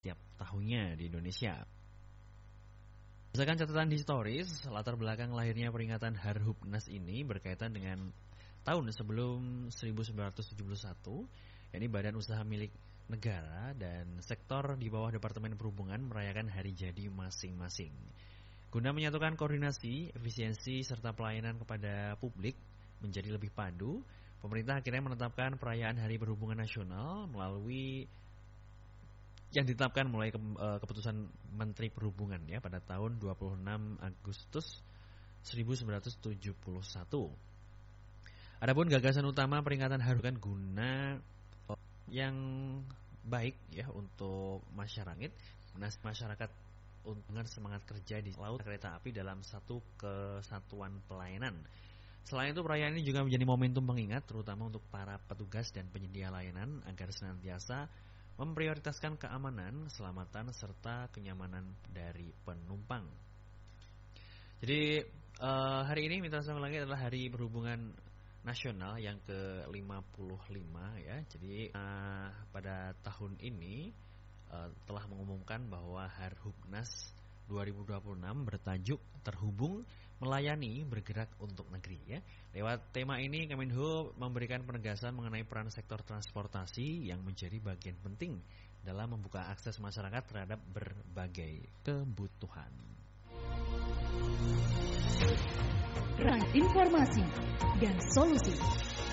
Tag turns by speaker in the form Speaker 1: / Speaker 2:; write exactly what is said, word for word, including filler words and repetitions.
Speaker 1: tiap tahunnya di Indonesia. Berdasarkan catatan di Stories, latar belakang lahirnya peringatan Harhubnas ini berkaitan dengan tahun sebelum seribu sembilan ratus tujuh puluh satu, yakni badan usaha milik negara dan sektor di bawah Departemen Perhubungan merayakan hari jadi masing-masing. Guna menyatukan koordinasi, efisiensi, serta pelayanan kepada publik menjadi lebih padu, pemerintah akhirnya menetapkan perayaan Hari Perhubungan Nasional melalui yang ditetapkan mulai ke, uh, keputusan Menteri Perhubungan ya pada tahun dua puluh enam Agustus seribu sembilan ratus tujuh puluh satu. Adapun gagasan utama peringatan Harhubnas guna yang baik ya untuk masyarakat, masyarakat untuk semangat kerja di laut kereta api dalam satu kesatuan pelayanan. Selain itu, perayaan ini juga menjadi momentum pengingat terutama untuk para petugas dan penyedia layanan agar senantiasa memprioritaskan keamanan, keselamatan, serta kenyamanan dari penumpang. Jadi uh, hari ini Mitra Sambung Langit adalah Hari Perhubungan Nasional yang ke lima puluh lima ya. Jadi uh, pada tahun ini uh, telah mengumumkan bahwa Harhubnas dua ribu dua puluh enam bertajuk Terhubung, Melayani, Bergerak untuk Negeri ya. Lewat tema ini Kemenhub memberikan penegasan mengenai peran sektor transportasi yang menjadi bagian penting dalam membuka akses masyarakat terhadap berbagai kebutuhan.
Speaker 2: Rai informasi dan solusi.